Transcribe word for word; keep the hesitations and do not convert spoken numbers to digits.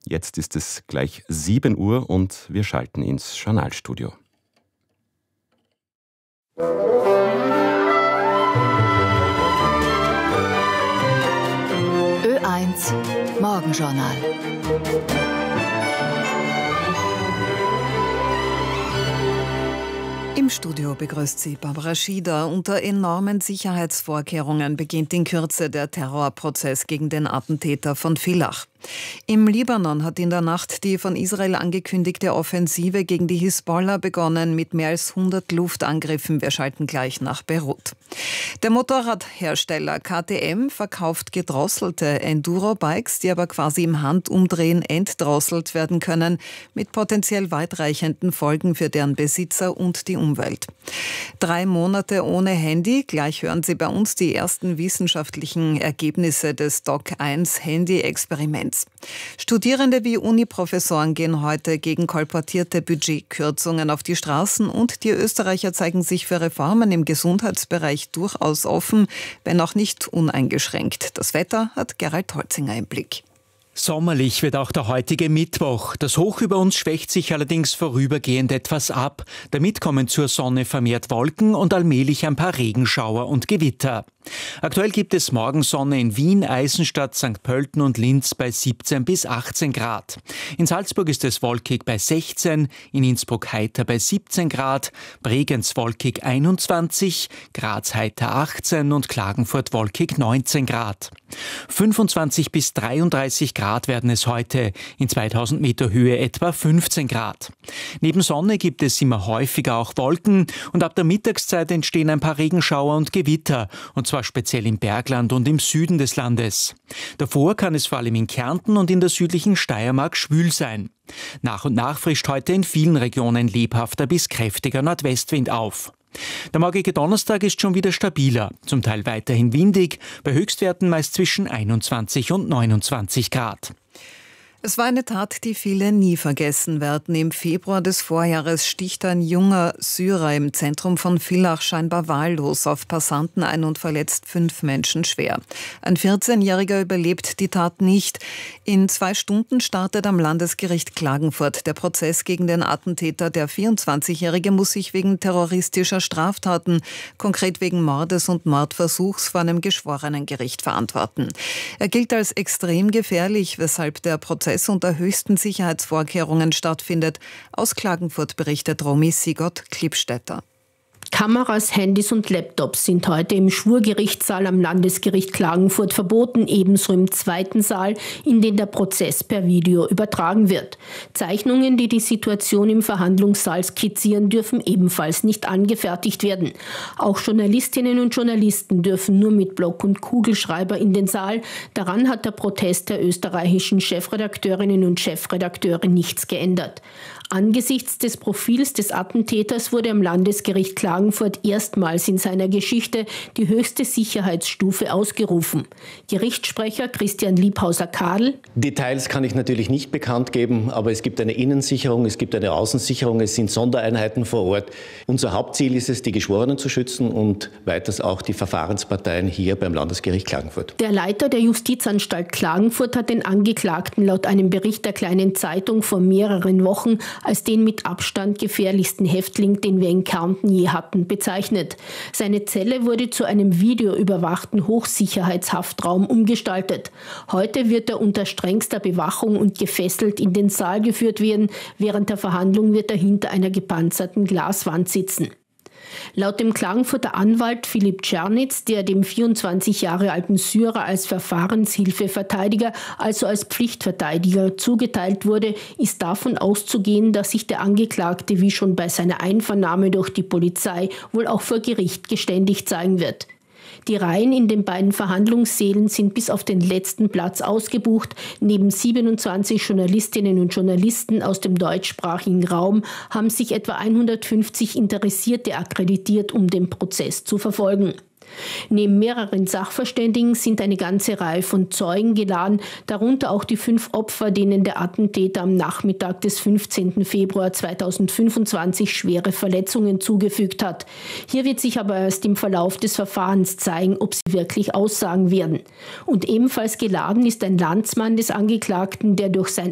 Jetzt ist es gleich sieben Uhr und wir schalten ins Journalstudio. Ö eins Morgenjournal. Im Studio begrüßt sie Barbara Schieder. Unter enormen Sicherheitsvorkehrungen beginnt in Kürze der Terrorprozess gegen den Attentäter von Villach. Im Libanon hat in der Nacht die von Israel angekündigte Offensive gegen die Hisbollah begonnen mit mehr als hundert Luftangriffen. Wir schalten gleich nach Beirut. Der Motorradhersteller K T M verkauft gedrosselte Enduro-Bikes, die aber quasi im Handumdrehen entdrosselt werden können, mit potenziell weitreichenden Folgen für deren Besitzer und die Umwelt. Drei Monate ohne Handy. Gleich hören Sie bei uns die ersten wissenschaftlichen Ergebnisse des D O C eins Handy-Experiments. Studierende wie Uniprofessoren gehen heute gegen kolportierte Budgetkürzungen auf die Straßen und die Österreicher zeigen sich für Reformen im Gesundheitsbereich durchaus offen, wenn auch nicht uneingeschränkt. Das Wetter hat Gerald Holzinger im Blick. Sommerlich wird auch der heutige Mittwoch. Das Hoch über uns schwächt sich allerdings vorübergehend etwas ab. Damit kommen zur Sonne vermehrt Wolken und allmählich ein paar Regenschauer und Gewitter. Aktuell gibt es Morgensonne in Wien, Eisenstadt, Sankt Pölten und Linz bei siebzehn bis achtzehn Grad. In Salzburg ist es wolkig bei sechzehn, in Innsbruck heiter bei siebzehn Grad, Bregenz wolkig einundzwanzig, Graz heiter achtzehn und Klagenfurt wolkig neunzehn Grad. fünfundzwanzig bis dreiunddreißig Grad werden es heute, in zweitausend Meter Höhe etwa fünfzehn Grad. Neben Sonne gibt es immer häufiger auch Wolken und ab der Mittagszeit entstehen ein paar Regenschauer und Gewitter, und zwar speziell im Bergland und im Süden des Landes. Davor kann es vor allem in Kärnten und in der südlichen Steiermark schwül sein. Nach und nach frischt heute in vielen Regionen lebhafter bis kräftiger Nordwestwind auf. Der morgige Donnerstag ist schon wieder stabiler, zum Teil weiterhin windig, bei Höchstwerten meist zwischen einundzwanzig und neunundzwanzig Grad. Es war eine Tat, die viele nie vergessen werden. Im Februar des Vorjahres sticht ein junger Syrer im Zentrum von Villach scheinbar wahllos auf Passanten ein und verletzt fünf Menschen schwer. Ein vierzehnjähriger überlebt die Tat nicht. In zwei Stunden startet am Landesgericht Klagenfurt der Prozess gegen den Attentäter. Der vierundzwanzigjährige muss sich wegen terroristischer Straftaten, konkret wegen Mordes und Mordversuchs, vor einem Geschworenengericht verantworten. Er gilt als extrem gefährlich, weshalb der Prozess unter höchsten Sicherheitsvorkehrungen stattfindet. Aus Klagenfurt berichtet Romy Sigott-Klippstätter. Kameras, Handys und Laptops sind heute im Schwurgerichtssaal am Landesgericht Klagenfurt verboten, ebenso im zweiten Saal, in den der Prozess per Video übertragen wird. Zeichnungen, die die Situation im Verhandlungssaal skizzieren, dürfen ebenfalls nicht angefertigt werden. Auch Journalistinnen und Journalisten dürfen nur mit Block und Kugelschreiber in den Saal. Daran hat der Protest der österreichischen Chefredakteurinnen und Chefredakteure nichts geändert. Angesichts des Profils des Attentäters wurde am Landesgericht Klagenfurt erstmals in seiner Geschichte die höchste Sicherheitsstufe ausgerufen. Gerichtssprecher Christian Liebhauser-Kadel: Details kann ich natürlich nicht bekannt geben, aber es gibt eine Innensicherung, es gibt eine Außensicherung, es sind Sondereinheiten vor Ort. Unser Hauptziel ist es, die Geschworenen zu schützen und weiters auch die Verfahrensparteien hier beim Landesgericht Klagenfurt. Der Leiter der Justizanstalt Klagenfurt hat den Angeklagten laut einem Bericht der Kleinen Zeitung vor mehreren Wochen als den mit Abstand gefährlichsten Häftling, den wir in Kärnten je hatten, bezeichnet. Seine Zelle wurde zu einem videoüberwachten Hochsicherheitshaftraum umgestaltet. Heute wird er unter strengster Bewachung und gefesselt in den Saal geführt werden. Während der Verhandlung wird er hinter einer gepanzerten Glaswand sitzen. Laut dem Klagenfurter Anwalt Philipp Czernitz, der dem vierundzwanzig Jahre alten Syrer als Verfahrenshilfeverteidiger, also als Pflichtverteidiger, zugeteilt wurde, ist davon auszugehen, dass sich der Angeklagte wie schon bei seiner Einvernahme durch die Polizei wohl auch vor Gericht geständig zeigen wird. Die Reihen in den beiden Verhandlungssälen sind bis auf den letzten Platz ausgebucht. Neben siebenundzwanzig Journalistinnen und Journalisten aus dem deutschsprachigen Raum haben sich etwa hundertfünfzig Interessierte akkreditiert, um den Prozess zu verfolgen. Neben mehreren Sachverständigen sind eine ganze Reihe von Zeugen geladen, darunter auch die fünf Opfer, denen der Attentäter am Nachmittag des fünfzehnten Februar zweitausendfünfundzwanzig schwere Verletzungen zugefügt hat. Hier wird sich aber erst im Verlauf des Verfahrens zeigen, ob sie wirklich aussagen werden. Und ebenfalls geladen ist ein Landsmann des Angeklagten, der durch sein